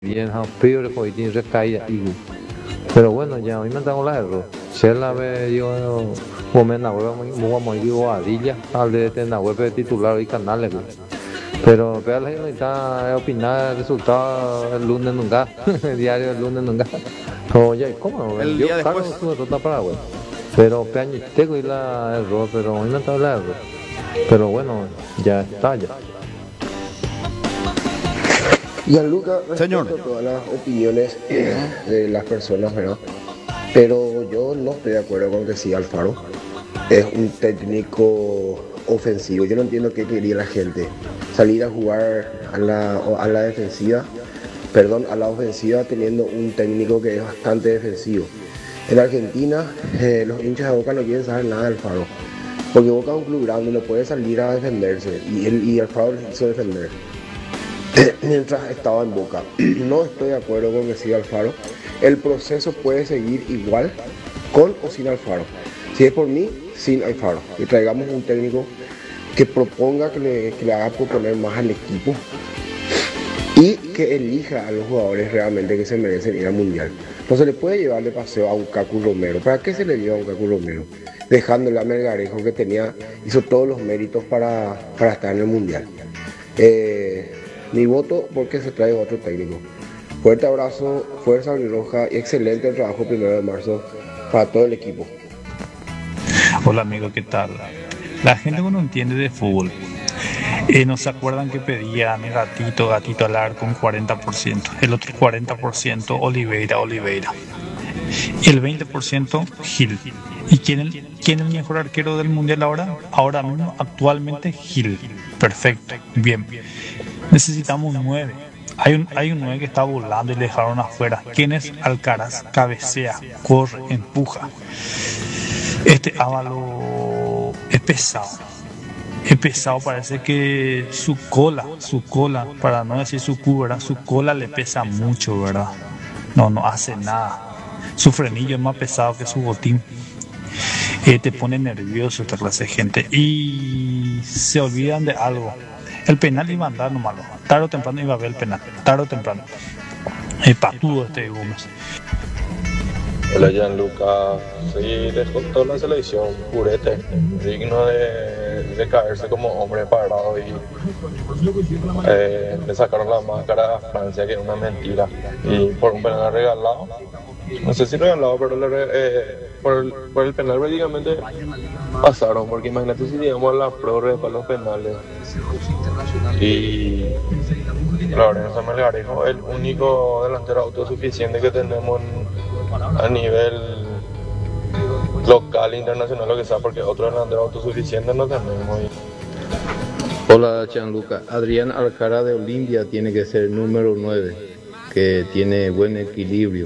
bien, peor hoy tiene recaída. Pero bueno, ya hoy me tengo la error. Se la ve yo, momento ahora muy vivo a Dilla, al de la web de titular y canales. Pero vea la gente está opinar el resultado el lunes nunca, el diario el lunes nunca. Oye, ¿cómo? El Yo día cargo después. su derrota Paraguay. Pero peaño tengo y la error, pero hoy me tengo la error. Pero bueno, ya está ya. Gianluca, Señor. respeto todas las opiniones de las personas, ¿verdad? Pero yo no estoy de acuerdo con que sí Alfaro es un técnico ofensivo. Yo no entiendo qué quería la gente. Salir a jugar a la defensiva, perdón, a la ofensiva teniendo un técnico que es bastante defensivo. En Argentina, los hinchas de Boca no quieren saber nada de Alfaro. Porque Boca es un club grande, no puede salir a defenderse. Y Alfaro les hizo defender mientras estaba en Boca. No estoy de acuerdo con que siga Alfaro. El proceso puede seguir igual con o sin Alfaro. Si es por mí, sin Alfaro. Que traigamos un técnico que proponga, que le haga proponer más al equipo y que elija a los jugadores realmente que se merecen ir al Mundial. No se le puede llevar de paseo a un Cacu Romero. ¿Para qué se le lleva a un Cacu Romero? Dejándole a Melgarejo, que hizo todos los méritos para estar en el Mundial. Mi voto porque se trae otro técnico. Fuerte abrazo, fuerza roja y excelente el trabajo 1 de marzo para todo el equipo. Hola amigo, ¿qué tal? La gente no entiende de fútbol. No se acuerdan que pedían gatito al arco un 40%, el otro 40% Oliveira. Y el 20% Gil. ¿Y quién es el mejor arquero del mundial ahora? Ahora mismo, actualmente Gil. Perfecto, bien. Necesitamos 9. Hay un 9 que está volando y le dejaron afuera. ¿Quién es? Alcaraz. Cabecea, corre, empuja. Este Ávalo es pesado. Es pesado, parece que su cola, para no decir su cu, ¿verdad? Su cola le pesa mucho, ¿verdad? No hace nada. Su frenillo es más pesado que su botín. Te pone nervioso esta clase de gente. Y se olvidan de algo. El penal iba a andar nomás. Tarde o temprano iba a ver el penal. Tarde o temprano. Patudo este Gómez. Hola Gianluca, sí, dejó toda la selección, purete, digno de caerse como hombre parado y le sacaron la máscara a Francia, que es una mentira, y por un penal regalado, no sé si regalado, pero por el penal prácticamente pasaron, porque imagínate si llegamos a la prórroga para los penales y Lorenzo Melgarejo, el único delantero autosuficiente que tenemos a nivel local, internacional, lo que sea, porque otro delantero autosuficiente no tenemos. Hola Gianluca, Adrián Alcaraz de Olimpia tiene que ser el número 9, que tiene buen equilibrio.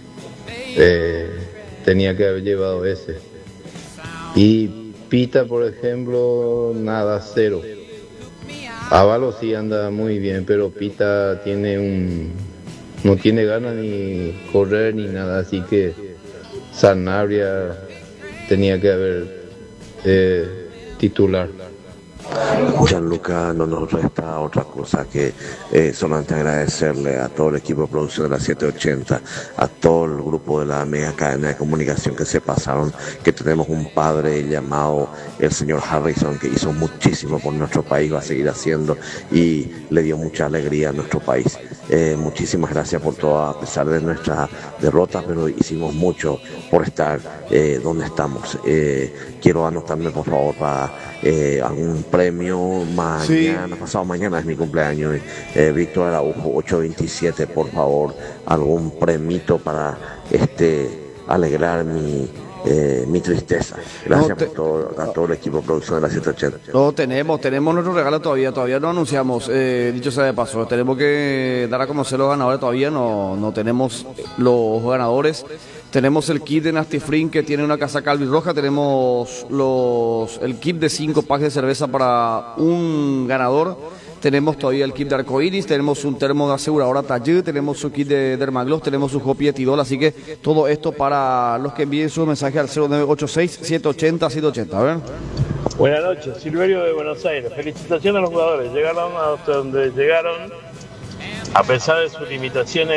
Tenía que haber llevado ese. Y Pita, por ejemplo, nada, 0. Ávalo sí anda muy bien, pero Pita no tiene ganas ni correr ni nada, así que Sanabria tenía que haber titular. Gianluca, no nos resta otra cosa que solamente agradecerle a todo el equipo de producción de la 780, a todo el grupo de la mega cadena de comunicación que se pasaron, que tenemos un padre llamado el señor Harrison, que hizo muchísimo por nuestro país, va a seguir haciendo y le dio mucha alegría a nuestro país. Muchísimas gracias por todo, a pesar de nuestras derrotas, pero hicimos mucho por estar donde estamos. Quiero anotarme por favor para algún premio mañana, sí. Pasado mañana es mi cumpleaños. Víctor Araujo 827, por favor, algún premito para alegrar mi tristeza. Gracias por todo, a todo el equipo de producción de la 780. No, tenemos nuestro regalo todavía no anunciamos, dicho sea de paso, tenemos que dar a conocer los ganadores, todavía no tenemos los ganadores. Tenemos el kit de Nasty Fring, que tiene una casaca albirroja, tenemos el kit de 5 packs de cerveza para un ganador. Tenemos todavía el kit de arcoiris, tenemos un termo de aseguradora Tallud, tenemos su kit de Dermagloss, tenemos su Hopi Etidol, así que todo esto para los que envíen su mensaje al 0986-780-780, a ver. Buenas noches, Silverio de Buenos Aires. Felicitaciones a los jugadores, llegaron hasta donde llegaron A pesar de sus limitaciones,